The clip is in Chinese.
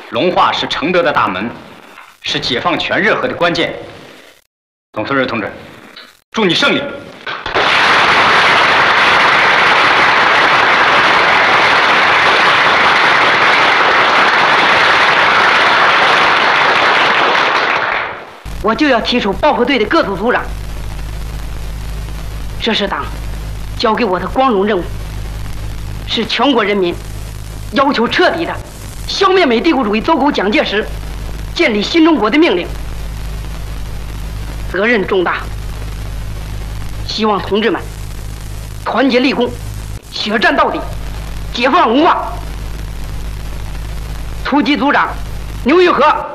龙化是承德的大门，是解放全热河的关键。董存瑞同志，祝你胜利！ 我就要提出爆破队的各组组长，这是党交给我的光荣任务，是全国人民要求彻底的消灭美帝国主义走狗蒋介石，建立新中国的命令，责任重大。希望同志们团结立功，血战到底，解放龙化。突击组长牛玉和。